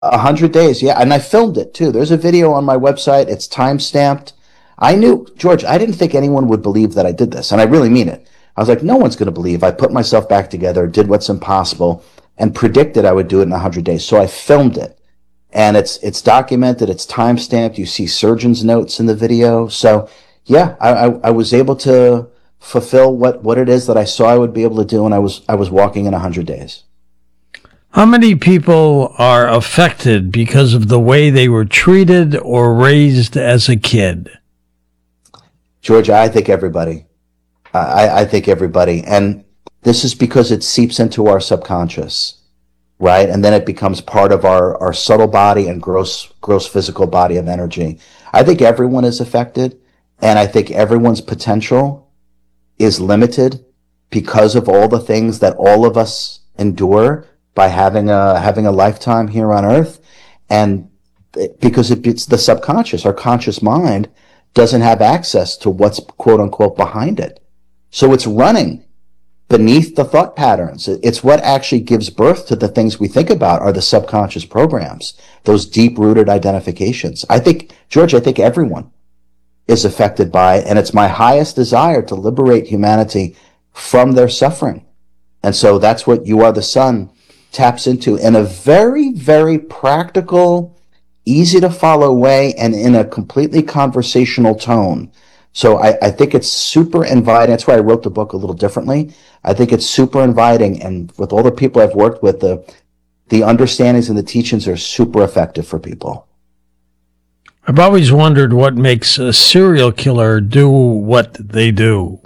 100 days, yeah. And I filmed it too. There's a video on my website. It's time stamped. I knew, George, I didn't think anyone would believe that I did this. And I really mean it. I was like, no one's going to believe I put myself back together, did what's impossible, and predicted I would do it in 100 days. So I filmed it. And it's documented, it's time stamped. You see surgeon's notes in the video. So yeah, I was able to fulfill what it is that I saw I would be able to do, and I was walking in 100 days. How many people are affected because of the way they were treated or raised as a kid? George, I think everybody. I think everybody. And this is because it seeps into our subconscious, right? And then it becomes part of our subtle body and gross physical body of energy. I think everyone is affected, and I think everyone's potential is limited because of all the things that all of us endure by having a lifetime here on Earth, and because it's the subconscious. Our conscious mind doesn't have access to what's quote unquote behind it. So it's running beneath the thought patterns. It's what actually gives birth to the things we think about are the subconscious programs, those deep-rooted identifications. I think, George, I think everyone is affected by it, and it's my highest desire to liberate humanity from their suffering. And so that's what You Are the Sun taps into in a very, very practical, easy to follow way, and in a completely conversational tone. So I think it's super inviting. That's why I wrote the book a little differently. I think it's super inviting, and with all the people I've worked with, the understandings and the teachings are super effective for people. I've always wondered what makes a serial killer do what they do.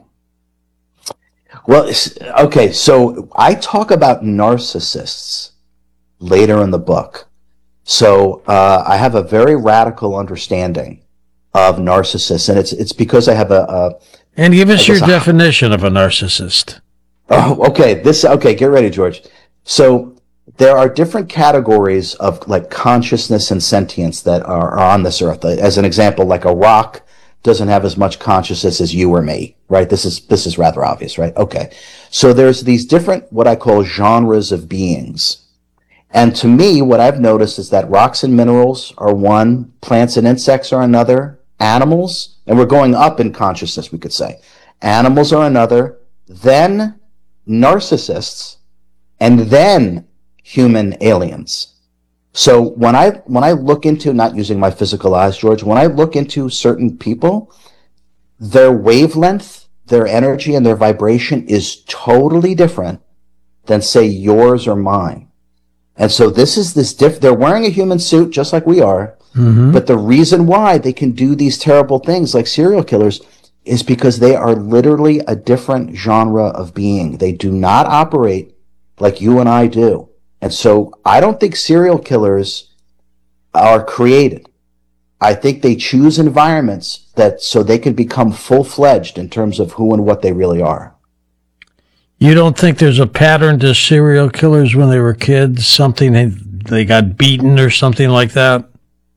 Well, okay, so I talk about narcissists later in the book. So I have a very radical understanding of narcissists, and it's because I have and give us your definition of a narcissist. Oh, okay. Get ready, George. So there are different categories of like consciousness and sentience that are on this earth. As an example, like a rock doesn't have as much consciousness as you or me, right? This is rather obvious, right? Okay. So there's these different, what I call genres of beings. And to me, what I've noticed is that rocks and minerals are one, plants and insects are another, animals, and we're going up in consciousness, we could say. Animals are another, then narcissists, and then human aliens. So when I look into, not using my physical eyes, George, when I look into certain people, their wavelength, their energy, and their vibration is totally different than, say, yours or mine. And so they're wearing a human suit just like we are, but the reason why they can do these terrible things like serial killers is because they are literally a different genre of being. They do not operate like you and I do. And so I don't think serial killers are created. I think they choose environments so they can become full-fledged in terms of who and what they really are. You don't think there's a pattern to serial killers when they were kids? Something they got beaten or something like that?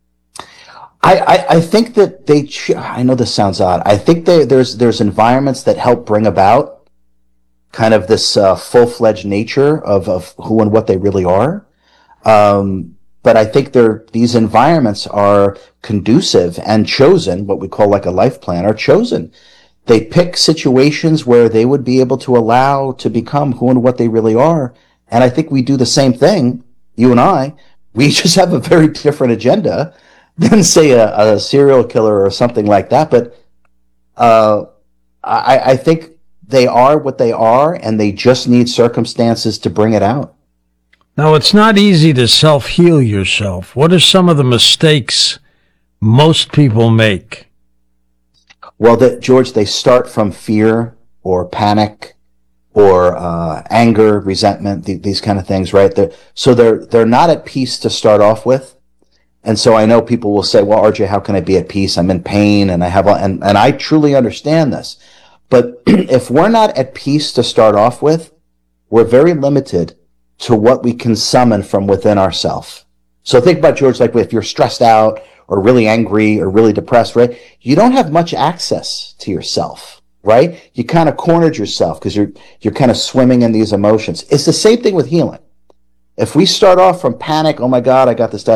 I think that I know this sounds odd. I think there's environments that help bring about kind of this full-fledged nature of who and what they really are. But I think these environments are conducive and chosen, what we call like a life plan, are chosen. They pick situations where they would be able to allow to become who and what they really are. And I think we do the same thing, you and I. We just have a very different agenda than, say, a serial killer or something like that. But I think they are what they are, and they just need circumstances to bring it out. Now, it's not easy to self-heal yourself. What are some of the mistakes most people make? Well, George, they start from fear or panic or anger, resentment, these kind of things, right? They're not at peace to start off with. And so I know people will say, well, RJ, how can I be at peace? I'm in pain, and and I truly understand this. But if we're not at peace to start off with, we're very limited to what we can summon from within ourselves. So think about, George, like if you're stressed out or really angry or really depressed, right? You don't have much access to yourself, right? You kind of cornered yourself because you're kind of swimming in these emotions. It's the same thing with healing. If we start off from panic, oh my God, I got this